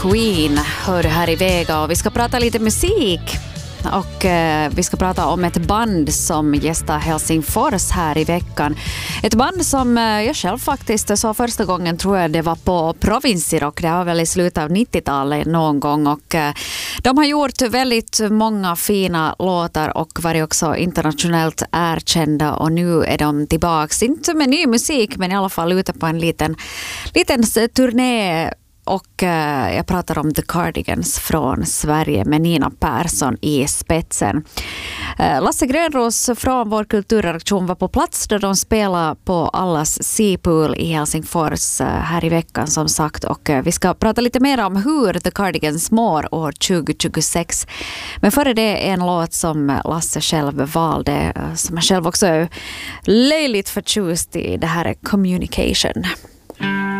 Queen hör här i Vega och vi ska prata lite musik och vi ska prata om ett band som gästar Helsingfors här i veckan. Ett band som jag själv faktiskt så första gången tror jag det var på Provinsirock. Det var väl i slutet av 90-talet någon gång och de har gjort väldigt många fina låtar och varit också internationellt erkända och nu är de tillbaka, inte med ny musik men i alla fall ute på en liten turné. Och jag pratar om The Cardigans från Sverige med Nina Persson i spetsen. Lasse Grönros från vår kulturredaktion var på plats då de spelade på Allas Seapool i Helsingfors här i veckan som sagt. Och vi ska prata lite mer om hur The Cardigans mår år 2026. Men före det är en låt som Lasse själv valde, som han själv också är löjligt förtjust i. Det här är Communication.